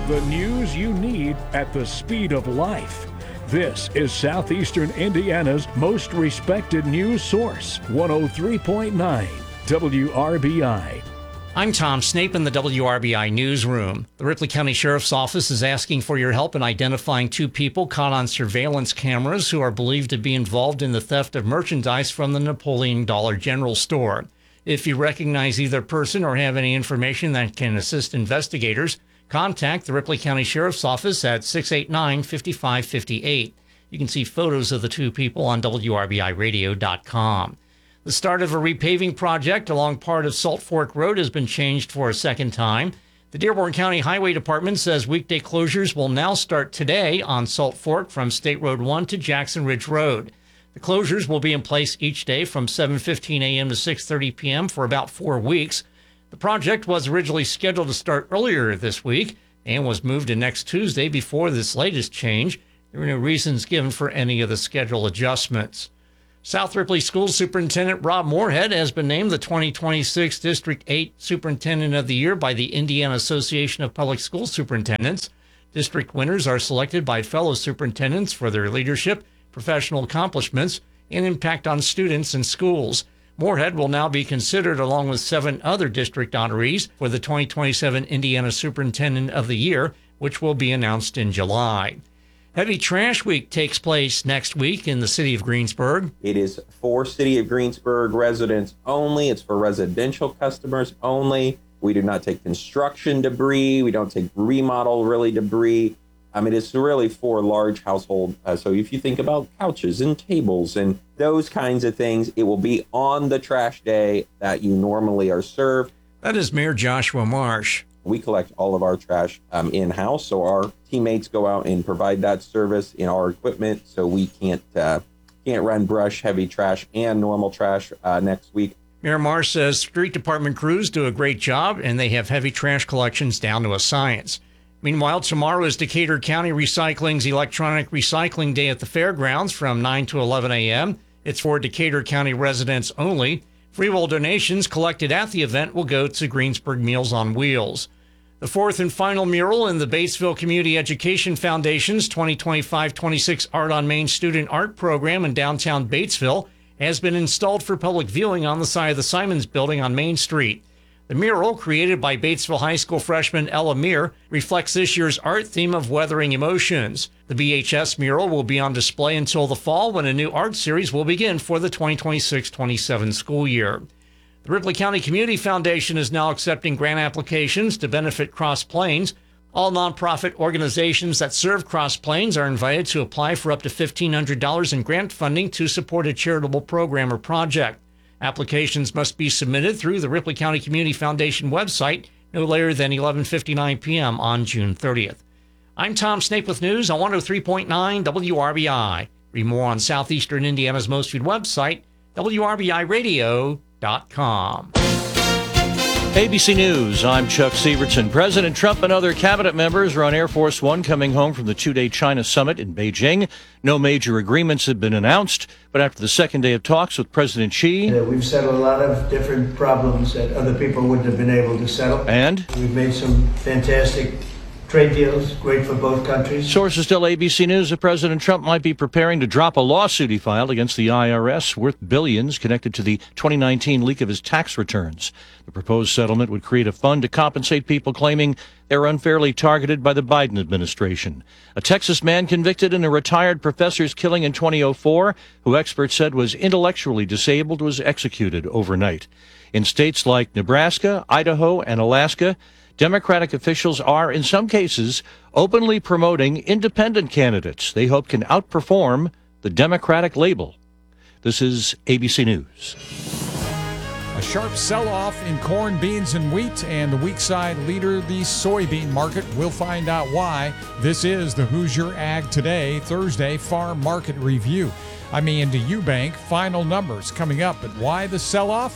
The news you need at the speed of life. This is Southeastern Indiana's most respected news source, 103.9 WRBI. I'm Tom Snape in the WRBI newsroom. The Ripley County Sheriff's Office is asking for your help in identifying two people caught on surveillance cameras who are believed to be involved in the theft of merchandise from the Napoleon Dollar General Store. If you recognize either person or have any information that can assist investigators, contact the Ripley County Sheriff's Office at 689-5558. You can see photos of the two people on WRBIRadio.com. The start of a repaving project along part of Salt Fork Road has been changed for a second time. The Dearborn County Highway Department says weekday closures will now start today on Salt Fork from State Road 1 to Jackson Ridge Road. The closures will be in place each day from 7:15 a.m. to 6:30 p.m. for about 4 weeks. The project was originally scheduled to start earlier this week and was moved to next Tuesday before this latest change. There were no reasons given for any of the schedule adjustments. South Ripley School Superintendent Rob Moorhead has been named the 2026 District 8 Superintendent of the Year by the Indiana Association of Public School Superintendents. District winners are selected by fellow superintendents for their leadership, professional accomplishments, and impact on students and schools. Moorhead will now be considered along with 7 other district honorees for the 2027 Indiana Superintendent of the Year, which will be announced in July. Heavy Trash Week takes place next week in the city of Greensburg. It is for City of Greensburg residents only. It's for residential customers only. We do not take construction debris. We don't take remodel debris. It is really for large household. So if you think about couches and tables and those kinds of things, it will be on the trash day that you normally are served. That is Mayor Joshua Marsh. We collect all of our trash in-house, so our teammates go out and provide that service in our equipment, so we can't run brush, heavy trash, and normal trash next week. Mayor Marsh says street department crews do a great job, and they have heavy trash collections down to a science. Meanwhile, tomorrow is Decatur County Recycling's Electronic Recycling Day at the fairgrounds from 9 to 11 a.m. It's for Decatur County residents only. Free will donations collected at the event will go to Greensburg Meals on Wheels. The fourth and final mural in the Batesville Community Education Foundation's 2025-26 Art on Main Student Art Program in downtown Batesville has been installed for public viewing on the side of the Simons Building on Main Street. The mural, created by Batesville High School freshman Ella Meir, reflects this year's art theme of weathering emotions. The BHS mural will be on display until the fall, when a new art series will begin for the 2026-27 school year. The Ripley County Community Foundation is now accepting grant applications to benefit Cross Plains. All nonprofit organizations that serve Cross Plains are invited to apply for up to $1,500 in grant funding to support a charitable program or project. Applications must be submitted through the Ripley County Community Foundation website no later than 11:59 p.m. on June 30th. I'm Tom Snape with news on 103.9 WRBI. Read more on Southeastern Indiana's most viewed website, WRBIRadio.com. ABC News, I'm Chuck Sievertson. President Trump and other cabinet members are on Air Force One coming home from the 2-day China summit in Beijing. No major agreements have been announced, but after the second day of talks with President Xi... We've settled a lot of different problems that other people wouldn't have been able to settle. And? We've made some fantastic trade deals, great for both countries. Sources tell ABC News that President Trump might be preparing to drop a lawsuit he filed against the IRS worth billions connected to the 2019 leak of his tax returns. The proposed settlement would create a fund to compensate people claiming they were unfairly targeted by the Biden administration. A Texas man convicted in a retired professor's killing in 2004, who experts said was intellectually disabled, was executed overnight. In states like Nebraska, Idaho, and Alaska, Democratic officials are, in some cases, openly promoting independent candidates they hope can outperform the Democratic label. This is ABC News. A sharp sell-off in corn, beans, and wheat, and the weak side leader, the soybean market. We'll find out why. This is the Hoosier Ag Today, Thursday Farm Market Review. I'm Andy Eubank. Final numbers coming up, but why the sell-off?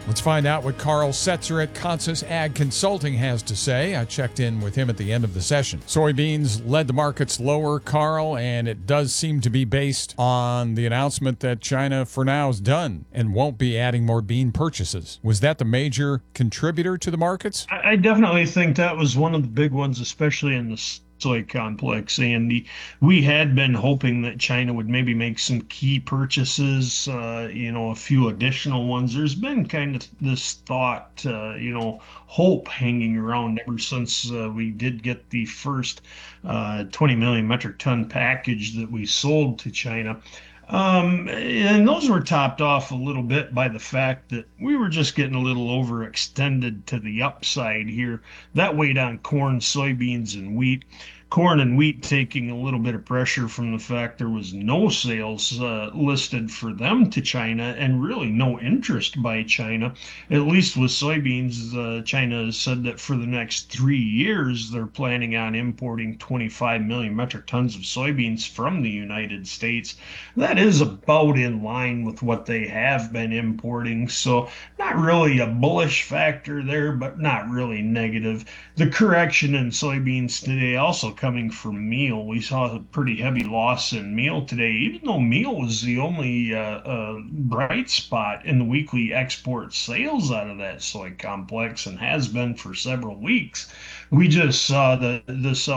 Let's find out what Carl Setzer at Consus Ag Consulting has to say. I checked in with him at the end of the session. Soybeans led the markets lower, Carl, and it does seem to be based on the announcement that China for now is done and won't be adding more bean purchases. Was that the major contributor to the markets? I definitely think that was one of the big ones, especially in the soy complex, Andy. We had been hoping that China would maybe make some key purchases, a few additional ones. There's been kind of this thought, hope hanging around ever since we did get the first 20 million metric ton package that we sold to China. And those were topped off a little bit by the fact that we were just getting a little overextended to the upside here. That weighed on corn, soybeans, and wheat. Corn and wheat taking a little bit of pressure from the fact there was no sales listed for them to China and really no interest by China. At least with soybeans, China has said that for the next 3 years, they're planning on importing 25 million metric tons of soybeans from the United States. That is about in line with what they have been importing. So not really a bullish factor there, but not really negative. The correction in soybeans today also coming from meal. We saw a pretty heavy loss in meal today, even though meal was the only bright spot in the weekly export sales out of that soy complex and has been for several weeks. We just saw the